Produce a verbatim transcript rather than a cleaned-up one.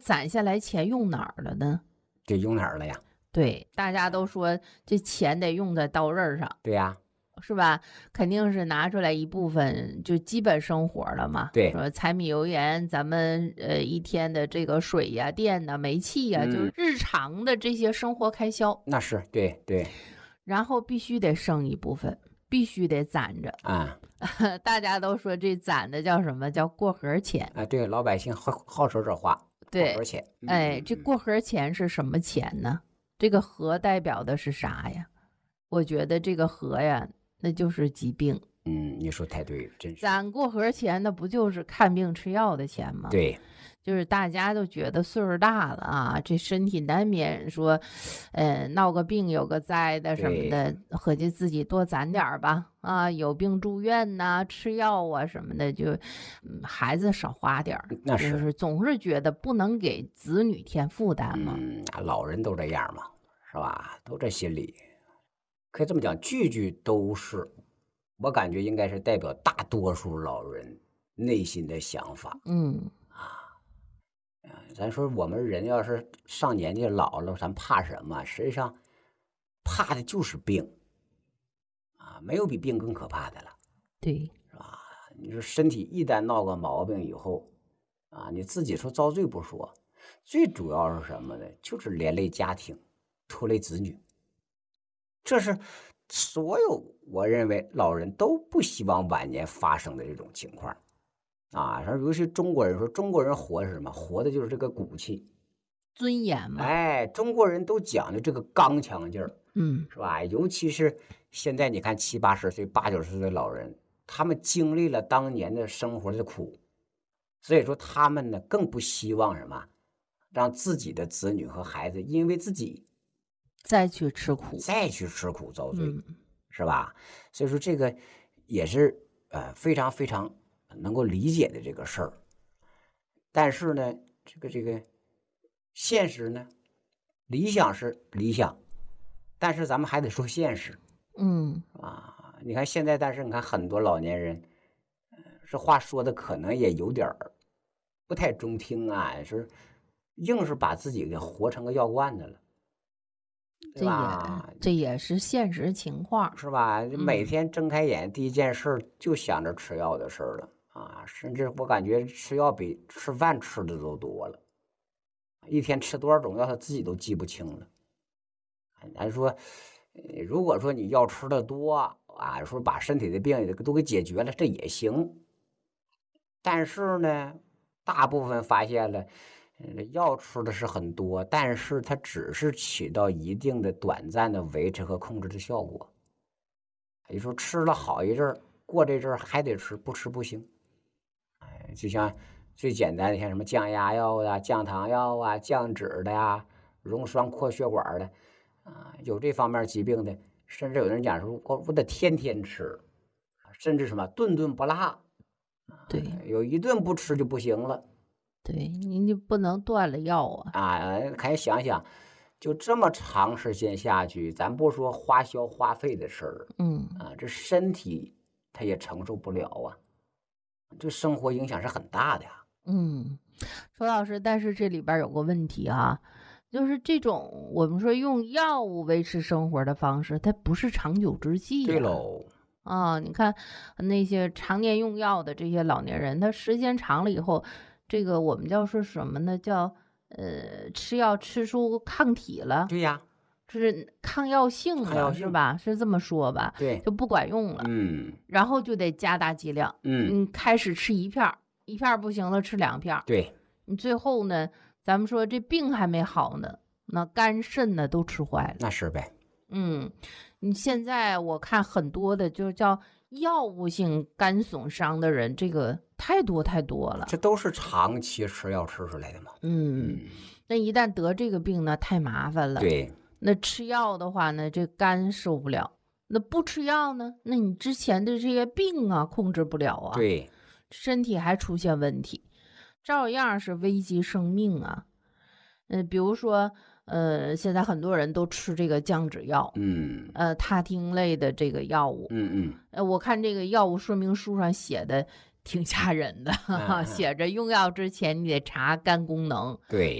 攒下来钱用哪儿了呢？ 这用哪儿了呀？ 对，大家都说这钱得用在刀刃上。 对呀， 是吧？肯定是拿出来一部分，就基本生活了嘛。 对， 说柴米油盐，咱们呃一天的这个水呀、电呐、煤气呀， 嗯、 就是日常的这些生活开销。 那是对对。 然后必须得剩一部分，必须得攒着啊。 大家都说这攒的叫什么？叫过河钱啊。对，老百姓好好手这话。 对， 过河钱。 哎，这过河钱是什么钱呢？这个河代表的是啥呀？我觉得这个河呀，那就是疾病。 嗯，你说太对了，真是。 攒过河钱，那不就是看病吃药的钱吗？ 对， 就是大家都觉得岁数大了啊，这身体难免说，呃，闹个病有个灾的什么的，合计自己多攒点吧。啊，有病住院呐、啊，吃药啊什么的，就、嗯、孩子少花点儿。 那是， 就是总是觉得不能给子女添负担嘛。 嗯，老人都这样嘛，是吧？都这心理。可以这么讲，句句都是，我感觉应该是代表大多数老人内心的想法。 嗯啊，咱说我们人要是上年纪老了，咱怕什么？实际上，怕的就是病。啊，没有比病更可怕的了。 对， 是吧？你说身体一旦闹个毛病以后，啊，你自己说遭罪不说，最主要是什么呢？就是连累家庭，拖累子女。这是所有我认为老人都不希望晚年发生的这种情况。啊，尤其中国人说，中国人活是什么？活的就是这个骨气、 尊严嘛。 哎，中国人都讲究这个刚强劲儿， 嗯， 是吧？尤其是现在你看七八十岁、八九十岁的老人，他们经历了当年的生活的苦，所以说他们呢更不希望什么，让自己的子女和孩子因为自己再去吃苦， 再去吃苦遭罪， 嗯、 是吧？所以说这个也是呃非常非常能够理解的这个事儿。但是呢，这个这个现实呢，理想是理想，但是咱们还得说现实。 嗯啊，你看现在，但是你看很多老年人，这话说的可能也有点儿不太中听啊，是硬是把自己给活成个药罐子了。 这也这也是现实情况， 是吧？每天睁开眼第一件事就想着吃药的事儿了啊！甚至我感觉吃药比吃饭吃的都多了，一天吃多少种药他自己都记不清了。咱说，如果说你药吃的多啊，说把身体的病都给解决了，这也行。但是呢，大部分发现了。药吃的是很多，但是它只是起到一定的短暂的维持和控制的效果。你说吃了好一阵儿，过这阵儿还得吃，不吃不行。哎，就像最简单的，像什么降压药啊、降糖药啊、降脂的呀、溶栓扩血管的啊，有这方面疾病的，甚至有人讲说，我我得天天吃，甚至什么顿顿不落。 对， 有一顿不吃就不行了。 对，你就不能断了药啊！ 啊，可以想想，就这么长时间下去，咱不说花销花费的事儿， 嗯啊，这身体他也承受不了啊，这生活影响是很大的呀。 嗯，周老师，但是这里边有个问题啊，就是这种我们说用药物维持生活的方式，它不是长久之计、啊。 对喽。 啊，你看那些常年用药的这些老年人，他时间长了以后。这个我们叫说什么呢？叫呃，吃药吃出抗体了。 对呀， 就是抗药性了，是吧？是这么说吧？ 对， 就不管用了。 嗯， 然后就得加大剂量。 嗯， 你开始吃一片，一片不行了，吃两片。 对， 你最后呢，咱们说这病还没好呢，那肝肾呢都吃坏了。 那是呗。 嗯，你现在我看很多的就叫药物性肝损伤的人，这个太多太多了。 这都是长期吃药吃出来的嘛。 嗯，那一旦得这个病呢，太麻烦了。 对， 那吃药的话呢，这肝受不了；那不吃药呢，那你之前的这些病啊控制不了啊。 对， 身体还出现问题，照样是危及生命啊。嗯、呃，比如说。呃，现在很多人都吃这个降脂药， 嗯， 呃，他汀类的这个药物， 嗯嗯， 呃，我看这个药物说明书上写的挺吓人的， 嗯、 写着用药之前你得查肝功能， 对。